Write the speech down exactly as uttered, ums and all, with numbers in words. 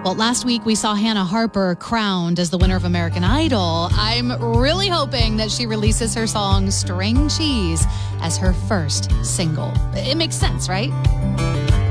Well, last week we saw Hannah Harper crowned as the winner of American Idol. I'm really hoping that she releases her song String Cheese as her first single. It makes sense, right?